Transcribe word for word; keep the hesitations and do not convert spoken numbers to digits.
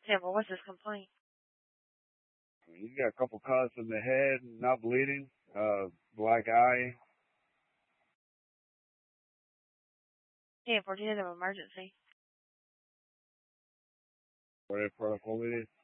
Sample, what's his complaint? He's got a couple cuts in the head, not bleeding, uh, black eye. ten fourteen of emergency. Whatever protocol it is.